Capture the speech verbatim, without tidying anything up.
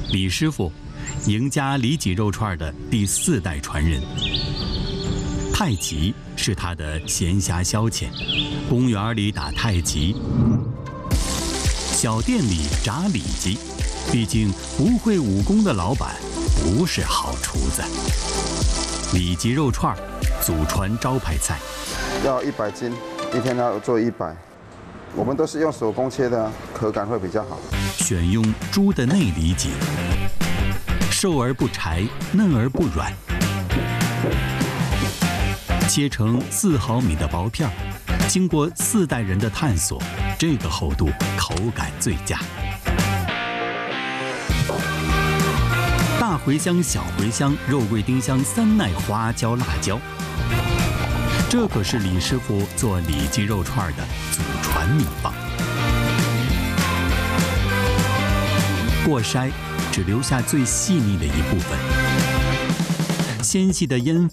李师傅，赢家里脊肉串的第四代传人。太极是他的闲暇消遣，公园里打太极，小店里炸里脊。毕竟不会武功的老板不是好厨子。里脊肉串，祖传招牌菜， 要一百斤，一天要做一百。我们都是用手工切的，口感会比较好。 选用猪的内里脊，瘦而不柴，嫩而不软，切成四毫米的薄片，经过四代人的探索，这个厚度口感最佳。大茴香、小茴香、肉桂丁香、三奈花椒、辣椒，这可是李师傅做里脊肉串的祖传秘方。过筛，只留下最细腻的一部分，纤细的烟